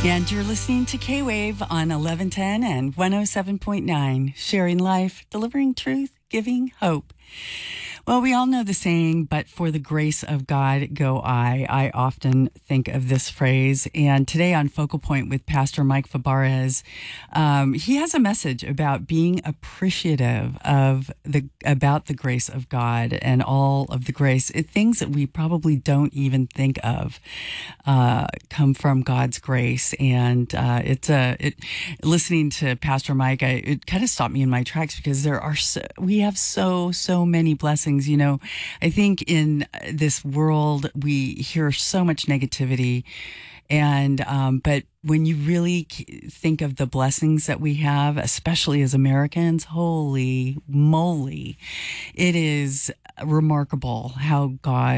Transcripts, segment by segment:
And you're listening to K-Wave on 1110 and 107.9, sharing life, delivering truth, giving hope. Well, we all know the saying, but for the grace of God go I. I often think of this phrase. And today on Focal Point with Pastor Mike Fabarez, he has a message about being appreciative about the grace of God and all of the grace. Things that we probably don't even think of come from God's grace. And listening to Pastor Mike, it kind of stopped me in my tracks because we have so many blessings. You know, I think in this world we hear so much negativity, and but when you really think of the blessings that we have, especially as Americans, holy moly, it is remarkable how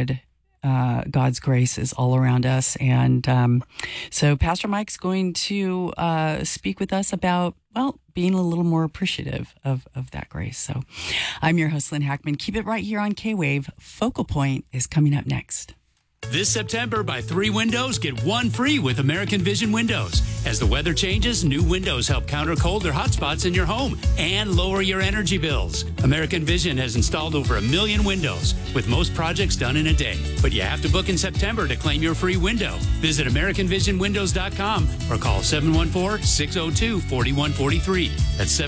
God's grace is all around us. And so Pastor Mike's going to speak with us about, well, being a little more appreciative of that grace. So I'm your host, Lynn Hackman. Keep it right here on K-Wave. Focal Point is coming up next. This September, buy 3 windows, get 1 free with American Vision Windows. As the weather changes, new windows help counter cold or hot spots in your home and lower your energy bills. American Vision has installed over 1 million windows, with most projects done in a day. But you have to book in September to claim your free window. Visit AmericanVisionWindows.com or call 714-602-4143. That's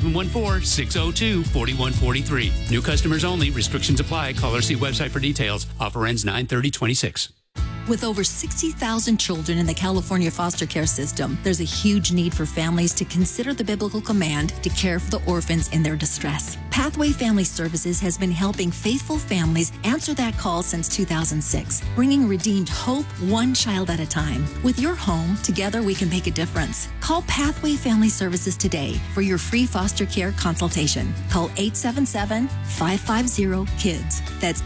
714-602-4143. New customers only. Restrictions apply. Call or see website for details. Offer ends 9/30/26. With over 60,000 children in the California foster care system, there's a huge need for families to consider the biblical command to care for the orphans in their distress. Pathway Family Services has been helping faithful families answer that call since 2006, bringing redeemed hope one child at a time. With your home, together we can make a difference. Call Pathway Family Services today for your free foster care consultation. Call 877-550-KIDS. That's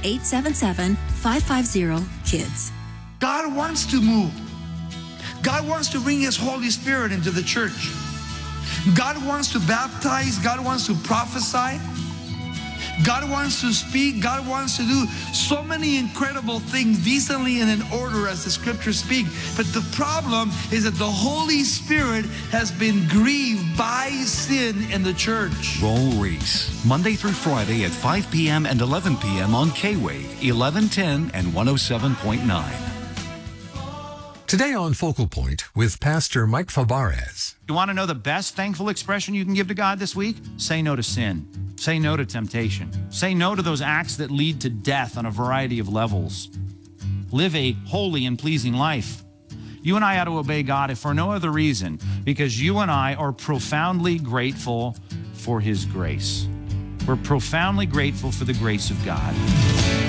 877-550-KIDS. God wants to move. God wants to bring His Holy Spirit into the church. God wants to baptize. God wants to prophesy. God wants to speak. God wants to do so many incredible things decently and in order as the scriptures speak. But the problem is that the Holy Spirit has been grieved by sin in the church. Roll Reese, Monday through Friday at 5 p.m. and 11 p.m. on K-Wave, 1110 and 107.9. Today on Focal Point with Pastor Mike Fabarez. You want to know the best thankful expression you can give to God this week? Say no to sin. Say no to temptation. Say no to those acts that lead to death on a variety of levels. Live a holy and pleasing life. You and I ought to obey God if for no other reason, because you and I are profoundly grateful for His grace. We're profoundly grateful for the grace of God.